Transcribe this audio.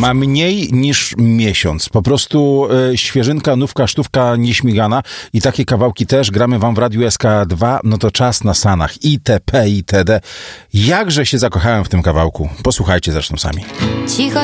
ma mniej niż miesiąc. Po prostu świeżynka, nówka, sztówka, nieśmigana i takie kawałki też gramy wam w Radiu SK2, no to czas na Sanach, itp., itd. Jakże się zakochałem w tym kawałku. Posłuchajcie zresztą sami. Cicho